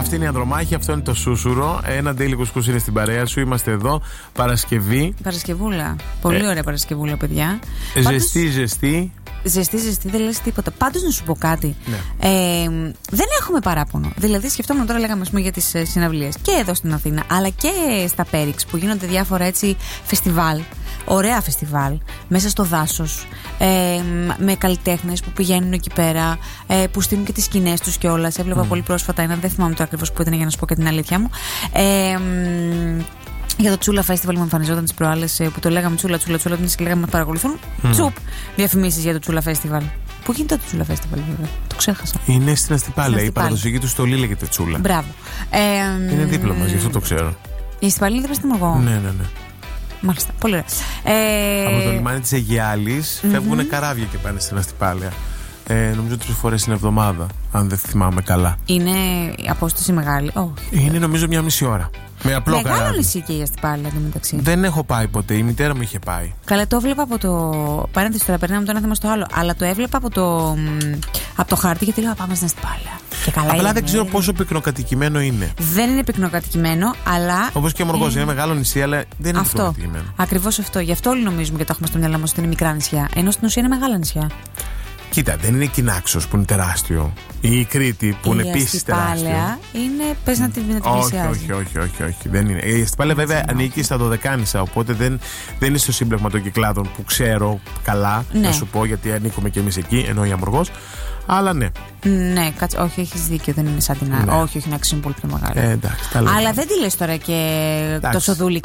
Αυτή είναι η Ανδρομάχη, αυτό είναι το Σούσουρο. Ένα Daily Κουσκούς είναι στην παρέα σου. Είμαστε εδώ Παρασκευή. Παρασκευούλα. Πολύ ωραία Παρασκευούλα, παιδιά. Ζεστή. Ζεστή, δεν λες τίποτα. Πάντως να σου πω κάτι. Ναι. Δεν έχουμε παράπονο. Δηλαδή, σκεφτόμουν τώρα, λέγαμε για τις συναυλίες και εδώ στην Αθήνα, αλλά και στα Πέριξ που γίνονται διάφορα έτσι φεστιβάλ. Ωραία φεστιβάλ, μέσα στο δάσος, με καλλιτέχνες που πηγαίνουν εκεί πέρα, που στείλουν και τις σκηνές τους κιόλας. Έβλεπα πολύ πρόσφατα έναν, δεν θυμάμαι το ακριβώς που ήταν για να σου πω και την αλήθεια μου. Για το Τσούλα Festival μου εμφανιζόταν τις προάλλες που το λέγαμε Τσούλα, εμείς και λέγαμε να παρακολουθούν. Τσουπ! Διαφημίσεις για το Τσούλα Festival. Πού γίνεται το Τσούλα Festival, βέβαια. Το ξέχασα. Είναι στην Αστυπάλαια. Η παραδοσιακή του στολή λέγεται Τσούλα. Μπράβο. Είναι δίπλα μας, γι' αυτό το ξέρω. Η Αστυπάλαια είναι δίπλα στην Μοργό. Ναι. Μάλιστα, πολύ ωραία. Από το λιμάνι της Αιγιάλης φεύγουν καράβια και πάνε στην Αστυπάλαια. Νομίζω 3 φορές την εβδομάδα, αν δεν θυμάμαι καλά. Είναι η απόσταση μεγάλη? Όχι. Είναι νομίζω 1,5 ώρα. Με απλό καράβι. Μεγάλο νησί και η Αστυπάλαια εντωμεταξύ. Δεν έχω πάει ποτέ. Η μητέρα μου είχε πάει. Καλά, το έβλεπα από το. Παρένθεση τώρα, περνάμε το ένα θέμα στο άλλο. Αλλά το έβλεπα από το χάρτη γιατί λέω πάμε στην Αστυπάλαια. Απλά δεν ξέρω πόσο πυκνοκατοικημένο είναι. Δεν είναι πυκνοκατοικημένο, αλλά. Όπως και ο Μοργός, είναι μεγάλο νησί, αλλά δεν είναι πυκνοκατοικημένο. Ακριβώς αυτό. Γι' αυτό όλοι νομίζουμε και το έχουμε στο μυαλό μας ότι είναι μικρά νησιά. Ενώ στην ουσία είναι μεγάλα νησιά. Κοίτα, δεν είναι η Κινάξος που είναι τεράστιο. Ή η Κρήτη που είναι επίσης τεράστιο. Είναι, πες να την πλησιάζει. Όχι. Δεν είναι. Η Αστυπάλαια βέβαια ανήκει στα Δωδεκάνησα, οπότε δεν είναι στο σύμπλεγμα των Κυκλάδων που ξέρω καλά, να σου πω, γιατί ανήκουμε κι εμείς εκεί, ενώ η Αμοργός. Αλλά ναι. Ναι, κάτσε, όχι, έχεις δίκιο, δεν είναι σαν την άλλη. Όχι, να είναι πολύ πιο μεγάλη. Εντάξει, αλλά δεν τη λες τώρα και τόσο δούλη